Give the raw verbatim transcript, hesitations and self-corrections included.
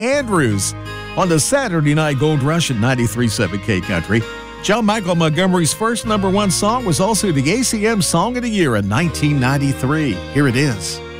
Andrews on the Saturday Night Gold Rush at ninety-three point seven K Country. John Michael Montgomery's first number one song was also the A C M Song of the Year in nineteen ninety-three. Here it is.